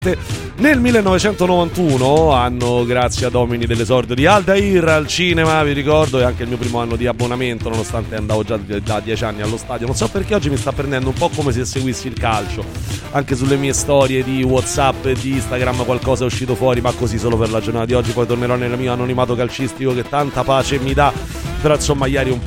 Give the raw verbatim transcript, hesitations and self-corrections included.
Nel millenovecentonovantuno, anno grazie a Domini dell'esordio di Aldair al cinema, vi ricordo, è anche il mio primo anno di abbonamento, nonostante andavo già da dieci anni allo stadio. Non so perché oggi mi sta prendendo un po' come se seguissi il calcio. Anche sulle mie storie di WhatsApp e di Instagram qualcosa è uscito fuori, ma così solo per la giornata di oggi. Poi tornerò nel mio anonimato calcistico che tanta pace mi dà. Però insomma ieri un